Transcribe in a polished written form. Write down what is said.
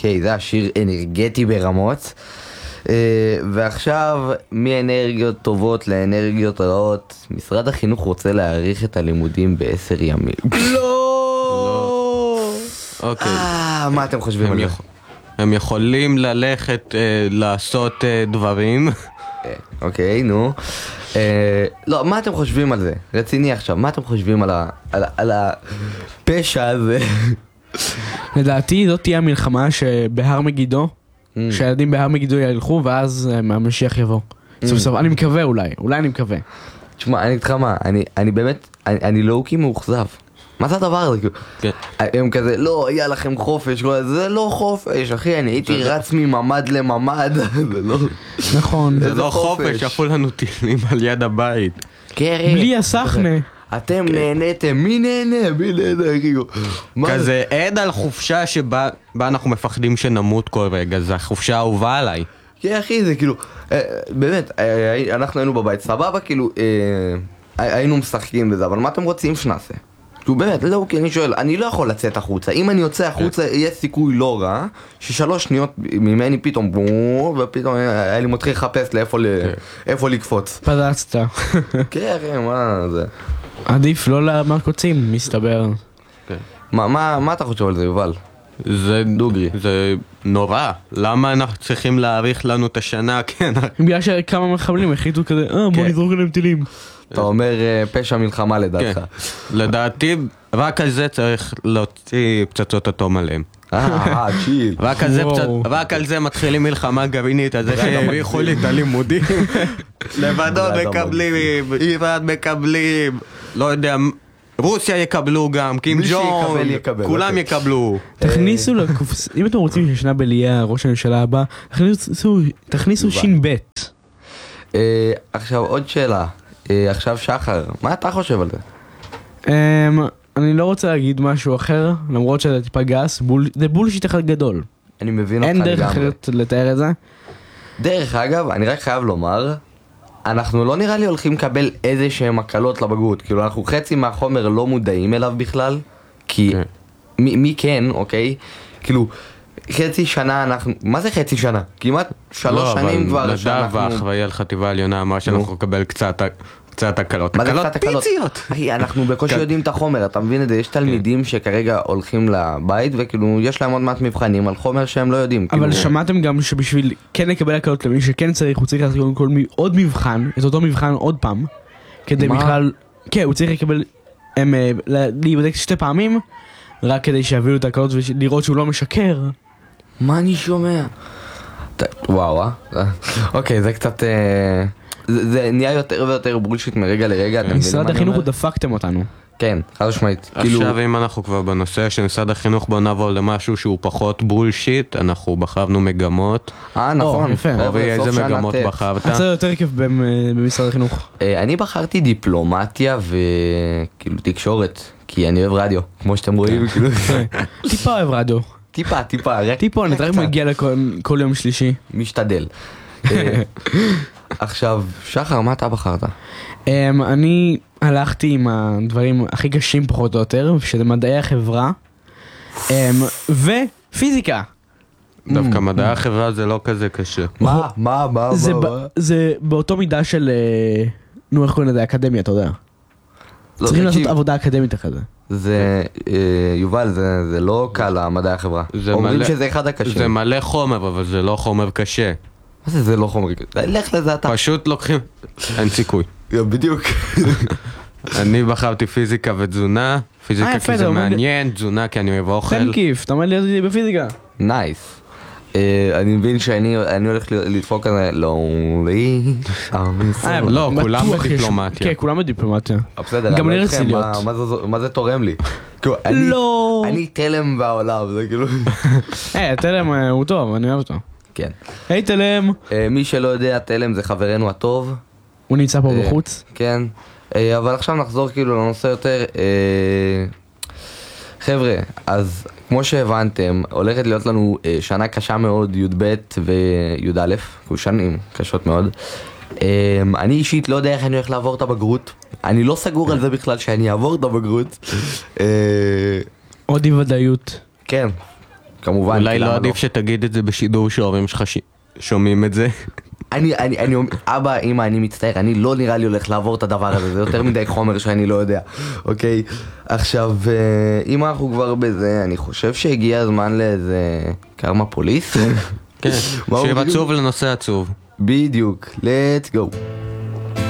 אוקיי, זה השיר אנרגטי ברמות. ועכשיו, מאנרגיות טובות לאנרגיות רעות, משרד החינוך רוצה להאריך את הלימודים ב10 ימים. לא! אוקיי. מה אתם חושבים על זה? הם יכולים ללכת לעשות דברים. אוקיי, נו. לא, מה אתם חושבים על זה? רציני עכשיו, מה אתם חושבים על הפשע הזה? לדעתי זאת תהיה המלחמה שבהר מגידו, שהילדים בהר מגידו ילכו ואז המשיח יבוא. סוף סוף, אני מקווה אולי אני מקווה. תשמע, אני אגיד לך מה, אני באמת, אני לוקי מאוכזב. מה זה הדבר הזה? הם כזה, לא, היה לכם חופש, זה לא חופש, אחי, אני הייתי רץ מממד לממד, זה לא... נכון. זה לא חופש, אפו לנו טילים על יד הבית. בלי הסחנה. אתם נהניתם, מי נהנה? כאילו. כזה עד על חופשה שבה אנחנו מפחדים שנמות כל רגע, זה החופשה האהובה עליי. כן, אחי, זה כאילו, באמת, אנחנו היינו בבית, סבבה, כאילו, היינו משחקים בזה, אבל מה אתם רוצים שנעשה? כאילו באמת, לא, כי אני שואל, אני לא יכול לצאת החוצה, אם אני יוצא החוצה, יהיה סיכוי לא רע, ש3 שניות ממני פתאום בום, ופתאום היה לי מתחיל לחפש לאיפה לקפוץ. פדצת. כן, מה זה? עדיף לא למרקוצים, מסתבר. מה אתה חושב על זה, יובל? זה דוגרי, זה נורא. למה אנחנו צריכים להאריך לנו את השנה? כן. בגלל שכמה מחבלים החליטו כזה, בוא נזרוק עליהם טילים. אתה אומר פשע מלחמה לדעתך. לדעתי, רק על זה צריך להוציא פצצות אטום עליהם. צ'יל. רק על זה מתחילים מלחמה גרעינית, על זה שימריחו לי את הלימודים. לבנון מקבלים, איראן מקבלים, לא יודע, רוסיה יקבלו גם, קים ג'ון, כולם יקבלו. תכניסו לקופס, אם אתם רוצים ששנה בליה ראש הממשלה הבא, תכניסו שין בית. עכשיו עוד שאלה, עכשיו שחר, מה אתה חושב על זה? אני לא רוצה להגיד משהו אחר, למרות שזה טיפה גס, זה בולשיט אחד גדול. אני מבין אותך אין לגמרי. דרך אחרת לתאר את זה. דרך אגב, אני רק חייב לומר, אנחנו לא נראה לי הולכים לקבל איזה שהם הקלות לבגרות, כאילו אנחנו חצי מהחומר לא מודעים אליו בכלל, כי מי כן, אוקיי? כאילו, חצי שנה אנחנו, מה זה חצי שנה? כמעט 3 שנים כבר שאנחנו... נדב האחראי על חטיבה העליונה אמר שאנחנו נקבל קצת הקלות. הקלות פיציות! אחי, אנחנו בקושי יודעים את החומר, אתה מבין את זה? יש תלמידים שכרגע הולכים לבית וכאילו יש להם עוד מעט מבחנים על חומר שהם לא יודעים. אבל שמעתם גם שבשביל כן לקבל הקלות למי שכן צריך, הוא צריך לעשות עוד מבחן, את אותו מבחן עוד פעם, כדי בכלל... כן, הוא צריך לקבל... להיבדק 2 פעמים, רק כדי שיביאו את הקלות ולראות שהוא לא משקר. מה אני שומע? וואו, אוקיי, זה קצת... זה נהיה יותר ויותר בולשיט מרגע לרגע. משרד החינוך דפקתם אותנו. כן, חד משמעית. עכשיו אם אנחנו כבר בנושא של משרד החינוך, בוא נעבור למשהו שהוא פחות בולשיט. אנחנו בחרנו מגמות. נכון. איזה מגמות בחרת? זה יותר כיף במשרד החינוך. אני בחרתי דיפלומטיה וכאילו תקשורת, כי אני אוהב רדיו, כמו שאתם רואים. טיפה אוהב רדיו. טיפה, אני רק מגיע לכל יום שלישי. משתדל. עכשיו, שחר, מה אתה בחרת? אני הלכתי עם הדברים הכי קשים פחות או יותר, שזה מדעי החברה ופיזיקה. דווקא מדעי החברה זה לא כזה קשה. מה? זה באותו מידה של, איך קוראים לזה, אקדמיה, אתה יודע. צריכים לעשות עבודה אקדמית כזה. זה, יובל, זה לא קל המדעי החברה. אומרים שזה אחד הקשים. זה מלא חומר, אבל זה לא חומר קשה. מה זה לא חומר קשה? לך לזה אתה. פשוט לוקחים, אין סיכוי. בדיוק. אני בחרתי פיזיקה ותזונה. פיזיקה כי זה מעניין, תזונה כי אני אוהב אוכל. תן כיף, אתה אומר לי בפיזיקה. נייס. אני מבין שאני הולך לדפוק כזה לונלי. לא, כולם בדיפלומטיה. כן, כולם בדיפלומטיה. בסדר, גם אני רציתי להיות. מה זה תורם לי? לא. אני תלם בעולם, זה כאילו... תלם הוא טוב, אני אוהב אותו. כן. היי תלם. מי שלא יודע, תלם זה חברנו הטוב. הוא נמצא פה בחוץ. כן. אבל עכשיו נחזור כאילו לנושא יותר... חבר'ה, אז כמו שהבנתם, הולכת להיות לנו שנה קשה מאוד, י"ב וי"א, שנים קשות מאוד. אני אישית לא יודע איך אני הולך לעבור את הבגרות. אני לא סגור על זה בכלל שאני אעבור את הבגרות. עוד אי ודאיות. כן. כמובן. אולי לא עדיף שתגיד את זה בשידור שההורים שלך שומעים את זה. אבא, אמא, אני מצטער, אני לא נראה לי הולך לעבור את הדבר הזה, זה יותר מדי חומר שאני לא יודע, אוקיי? עכשיו, אם אנחנו כבר בזה, אני חושב שהגיע הזמן לאיזה קרמה פוליס. כן, שיר עצוב לנושא עצוב. בדיוק, let's go.